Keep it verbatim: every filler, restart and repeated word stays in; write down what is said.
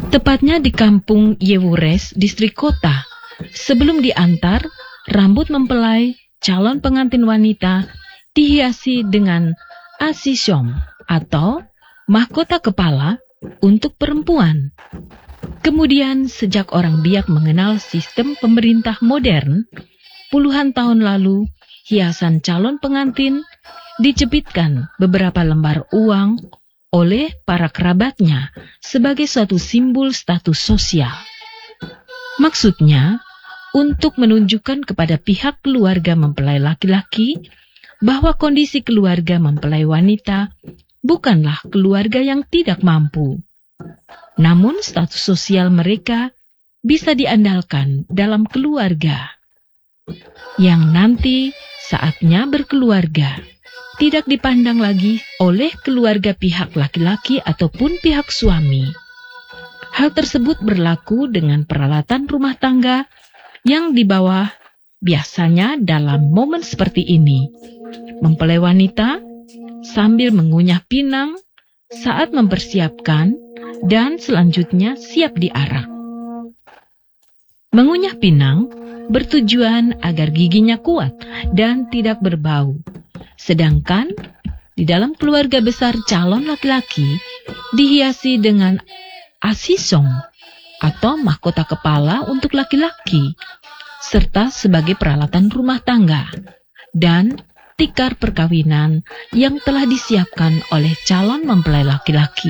Tepatnya di kampung Yewures, distrik kota. Sebelum diantar, rambut mempelai calon pengantin wanita dihiasi dengan asisom atau mahkota kepala untuk perempuan. Kemudian sejak orang Biak mengenal sistem pemerintah modern, puluhan tahun lalu hiasan calon pengantin dijepitkan beberapa lembar uang oleh para kerabatnya sebagai suatu simbol status sosial. Maksudnya, untuk menunjukkan kepada pihak keluarga mempelai laki-laki bahwa kondisi keluarga mempelai wanita bukanlah keluarga yang tidak mampu. Namun status sosial mereka bisa diandalkan dalam keluarga, yang nanti saatnya berkeluarga tidak dipandang lagi oleh keluarga pihak laki-laki ataupun pihak suami. Hal tersebut berlaku dengan peralatan rumah tangga yang dibawa biasanya dalam momen seperti ini. Mempelai wanita sambil mengunyah pinang saat mempersiapkan dan selanjutnya siap diarak. Mengunyah pinang bertujuan agar giginya kuat dan tidak berbau. Sedangkan di dalam keluarga besar calon laki-laki dihiasi dengan asisom atau mahkota kepala untuk laki-laki, serta sebagai peralatan rumah tangga dan tikar perkawinan yang telah disiapkan oleh calon mempelai laki-laki.